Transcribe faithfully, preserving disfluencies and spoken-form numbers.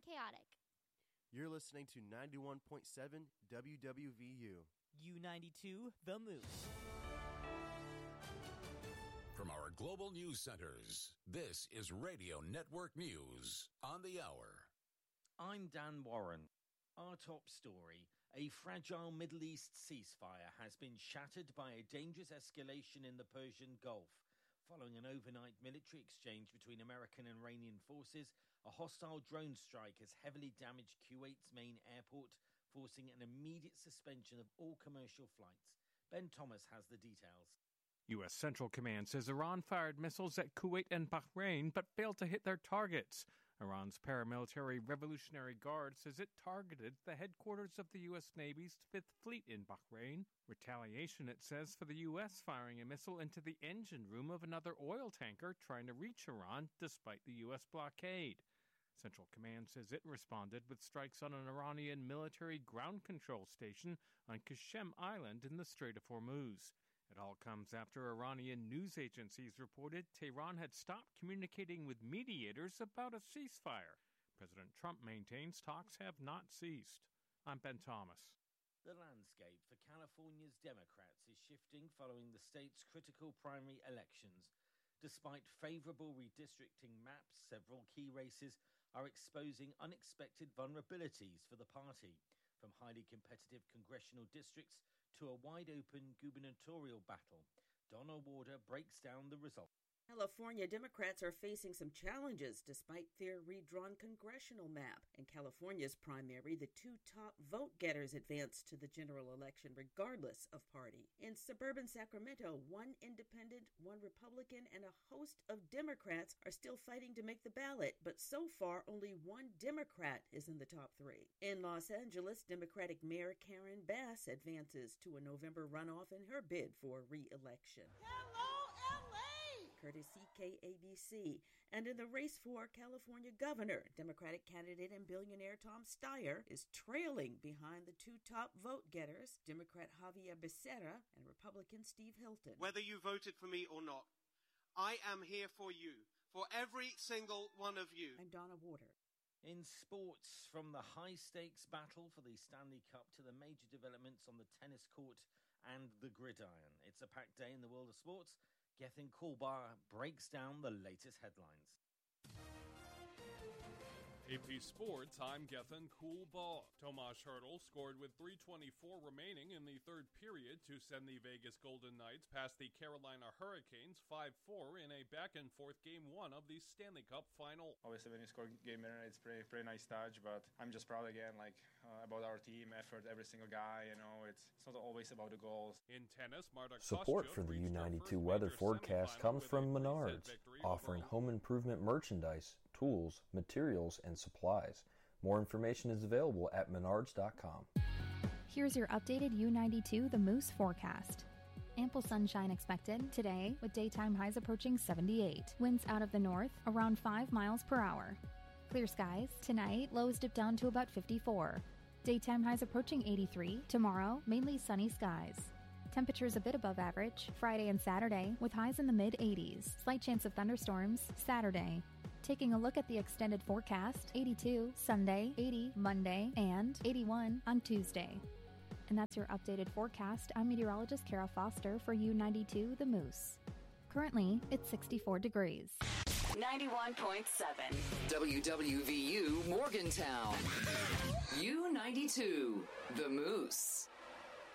chaotic. You're listening to ninety-one point seven W W V U. U ninety-two, The Moose. From our global news centers, this is Radio Network News on the hour. I'm Dan Warren. Our top story, a fragile Middle East ceasefire has been shattered by a dangerous escalation in the Persian Gulf. Following an overnight military exchange between American and Iranian forces, a hostile drone strike has heavily damaged Kuwait's main airport, forcing an immediate suspension of all commercial flights. Ben Thomas has the details. U S. Central Command says Iran fired missiles at Kuwait and Bahrain but failed to hit their targets. Iran's paramilitary Revolutionary Guard says it targeted the headquarters of the U S. Navy's Fifth Fleet in Bahrain. Retaliation, it says, for the U S firing a missile into the engine room of another oil tanker trying to reach Iran despite the U S blockade. Central Command says it responded with strikes on an Iranian military ground control station on Qashem Island in the Strait of Hormuz. It all comes after Iranian news agencies reported Tehran had stopped communicating with mediators about a ceasefire. President Trump maintains talks have not ceased. I'm Ben Thomas. The landscape for California's Democrats is shifting following the state's critical primary elections. Despite favorable redistricting maps, several key races are exposing unexpected vulnerabilities for the party, from highly competitive congressional districts to a wide-open gubernatorial battle. Donna Warder breaks down the results. California Democrats are facing some challenges despite their redrawn congressional map. In California's primary, the two top vote-getters advanced to the general election regardless of party. In suburban Sacramento, one independent, one Republican, and a host of Democrats are still fighting to make the ballot, but so far only one Democrat is in the top three. In Los Angeles, Democratic Mayor Karen Bass advances to a November runoff in her bid for re-election. Hello, L A! Courtesy K A B C. And in the race for California governor, Democratic candidate and billionaire Tom Steyer is trailing behind the two top vote-getters, Democrat Javier Becerra and Republican Steve Hilton. Whether you voted for me or not, I am here for you, for every single one of you. I'm Donna Warder. In sports, from the high-stakes battle for the Stanley Cup to the major developments on the tennis court and the gridiron. It's a packed day in the world of sports. Gethin Coolbar breaks down the latest headlines. A P Sports, I'm Gethin Coolbar. Tomas Hertl scored with three twenty-four remaining in the third period to send the Vegas Golden Knights past the Carolina Hurricanes five four in a back-and-forth Game one of the Stanley Cup Final. Obviously, when you score game winner, it's pretty pretty nice touch, but I'm just proud again, like uh, about our team effort, every single guy. You know, it's it's not always about the goals. In tennis, Marta Support for the U ninety-two weather forecast comes from Menards, offering home improvement merchandise, tools, materials, and supplies. More information is available at menards dot com. Here's your updated U ninety-two The Moose forecast. Ample sunshine expected today with daytime highs approaching seventy-eight. Winds out of the north around five miles per hour. Clear skies tonight, lows dip down to about fifty-four. Daytime highs approaching eighty-three. Tomorrow, mainly sunny skies. Temperatures a bit above average Friday and Saturday with highs in the mid-eighties. Slight chance of thunderstorms Saturday. Taking a look at the extended forecast, eighty-two Sunday, eighty Monday, and eighty-one on Tuesday. And that's your updated forecast. I'm meteorologist Kara Foster for U ninety-two The Moose. Currently, it's sixty-four degrees. ninety-one point seven W W V U Morgantown. U ninety-two The Moose.